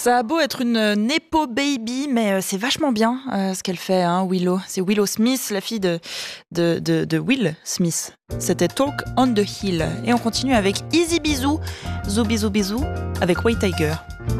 Ça a beau être une nepo baby, mais c'est vachement bien ce qu'elle fait, hein, Willow. C'est Willow Smith, la fille de Will Smith. C'était Talk on the Hill. Et on continue avec Easy Bisou, Zou Bisou Bisou, avec White Tiger.